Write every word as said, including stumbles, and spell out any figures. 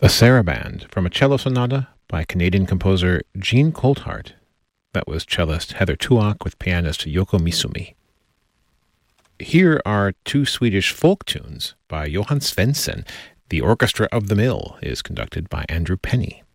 A Saraband from a cello sonata by Canadian composer Jean Coulthart. That was cellist Heather Tuak with pianist Yoko Misumi. Here are two Swedish folk tunes by Johan Svensson. The Orchestra of the Mill is conducted by Andrew Penny.